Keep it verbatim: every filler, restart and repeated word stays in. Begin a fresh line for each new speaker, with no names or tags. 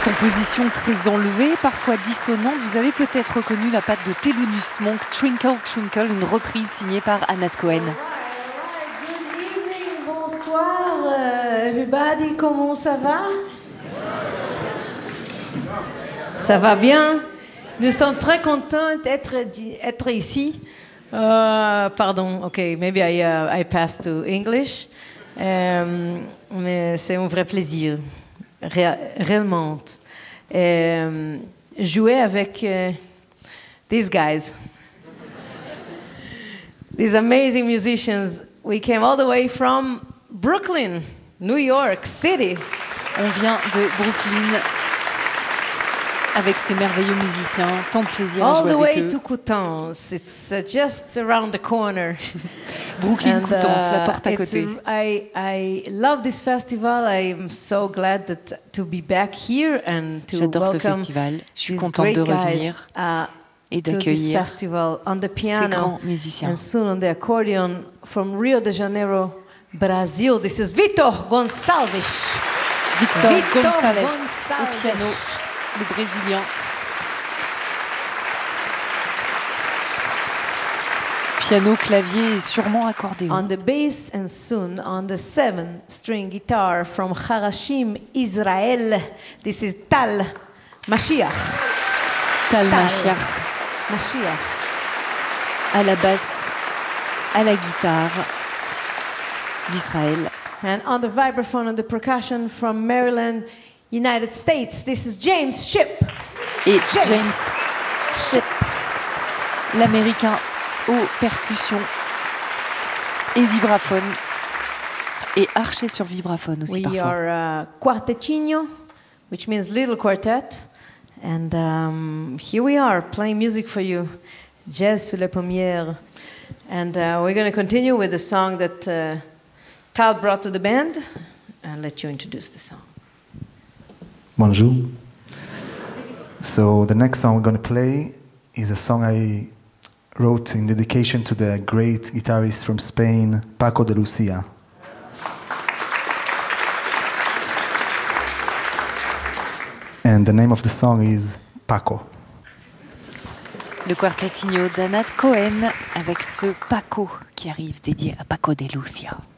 Composition très enlevée, parfois dissonante. Vous avez peut-être reconnu la patte de Thelonious Monk, Twinkle Twinkle, une reprise signée par Anat Cohen.
All right, all right. Good evening, bonsoir, uh, everybody. Comment ça va? Ça va bien. Nous sommes très contents d'être être ici. Uh, pardon, ok, maybe I, uh, I pass to English. Um, mais c'est un vrai plaisir, Ré réellement. Um, jouer avec uh, these guys, these amazing musicians. We came all the way from Brooklyn, New York City.
On vient de Brooklyn avec ces merveilleux musiciens. Tant de plaisir à
All
jouer
the
avec
way
eux.
to Coutances. It's uh, just around the corner.
Brooklyn,
And,
Coutances, la
uh,
porte à
it's
côté.
a- I, I love this festival. I'm so glad that to be back here and to
J'adore ce
welcome
festival. Je suis
these
contente
great
de
guys,
revenir
uh,
et
to this
d'accueillir
festival on the
ces
piano
grands musiciens.
and soon on the accordion from Rio de Janeiro, Brazil. This is Vitor Gonçalves.
Victor,
Victor
Gonçalves
Gonçalves.
au piano, le Brésilien. Piano, clavier et sûrement accordéon.
On the bass and soon on the seven-string guitar from Harashim, Israel. This is Tal Mashiach.
Tal
Tal.
Mashiach
Mashiach.
à la basse, à la guitare d'Israël.
And on the vibraphone and the percussion from Maryland, United States. This is James Shipp.
Et
James.
James Shipp, l'américain aux percussions et vibraphone. Et archer sur vibraphone aussi
We
parfois.
are uh, quartetinho, which means little quartet. And um, here we are playing music for you, jazz sur la première. And uh, we're going to continue with the song that uh, Tal brought to the band, and let you introduce the song.
Bonjour. So the next song we're going to play is a song I wrote in dedication to the great guitarist from Spain, Paco de Lucia. And the name of the song is Paco.
Le quartetinho d'Anat Cohen avec ce Paco qui arrive dédié à Paco de Lucia.